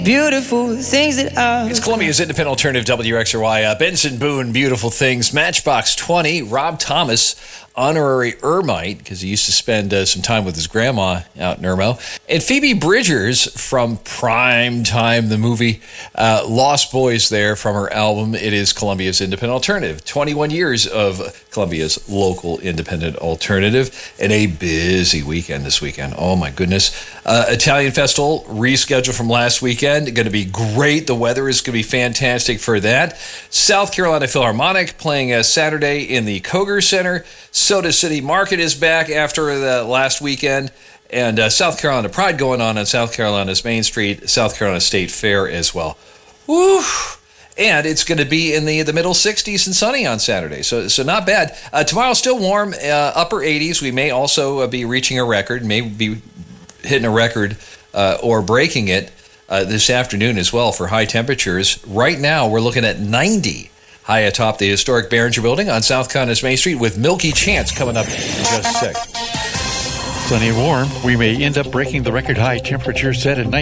Beautiful things that are... It's Columbia's independent alternative, WXRY. Benson Boone, Beautiful Things. Matchbox 20, Rob Thomas, honorary Ermite, because he used to spend some time with his grandma out in Irmo. And Phoebe Bridgers from Prime Time, the movie Lost Boys there from her album. It is Columbia's independent alternative. 21 years of Columbia's local independent alternative. And a busy weekend this weekend. Oh, my goodness. Italian Festival rescheduled from last weekend. Going to be great. The weather is going to be fantastic for that. South Carolina Philharmonic playing Saturday in the Koger Center. Soda City Market is back after the last weekend. And South Carolina Pride going on South Carolina's Main Street. South Carolina State Fair as well. Woo! And it's going to be in the middle 60s and sunny on Saturday. So not bad. Tomorrow still warm, upper 80s. We may also be reaching a record, may be hitting a record or breaking it this afternoon as well for high temperatures. Right now, we're looking at 90 high atop the historic Behringer Building on South Carolina's Main Street with Milky Chance coming up in just a sec. Sunny and warm, we may end up breaking the record high temperature set in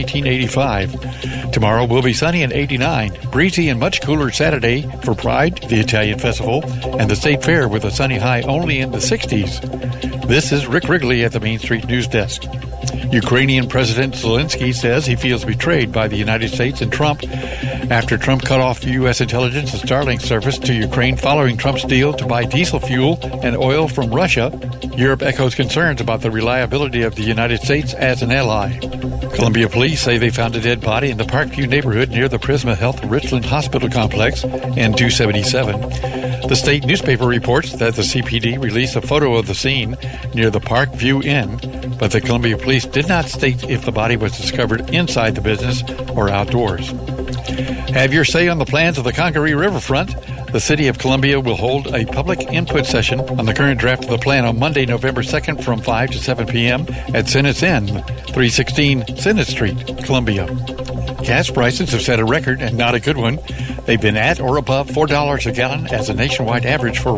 1985. Tomorrow will be sunny and 89. Breezy and much cooler Saturday for Pride, the Italian Festival, and the State Fair with a sunny high only in the 60s. This is Rick Wrigley at the Main Street News Desk. Ukrainian President Zelensky says he feels betrayed by the United States and Trump after Trump cut off U.S. intelligence and Starlink service to Ukraine following Trump's deal to buy diesel fuel and oil from Russia. Europe echoes concerns about the reliability of the United States as an ally. Columbia police say they found a dead body in the Parkview neighborhood near the Prisma Health Richland Hospital Complex in 277. The state newspaper reports that the CPD released a photo of the scene near the Parkview Inn, but the Columbia police did not state if the body was discovered inside the business or outdoors. Have your say on the plans of the Congaree Riverfront. The City of Columbia will hold a public input session on the current draft of the plan on Monday, November 2nd from 5 to 7 p.m. at Senate's Inn, 316 Senate Street, Columbia. Gas prices have set a record, and not a good one. They've been at or above $4 a gallon as a nationwide average for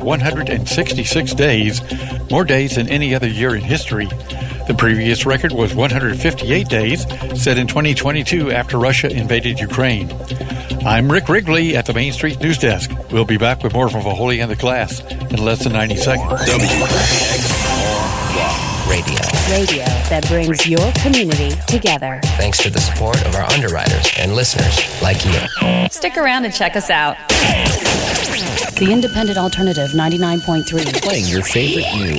166 days, more days than any other year in history. The previous record was 158 days, set in 2022 after Russia invaded Ukraine. I'm Rick Wrigley at the Main Street News Desk. We'll be back with more from a Holy in the Class in less than 90 seconds. Radio that brings your community together. Thanks to the support of our underwriters and listeners like you. Stick around and check us out. The Independent Alternative 99.3. Playing your favorite new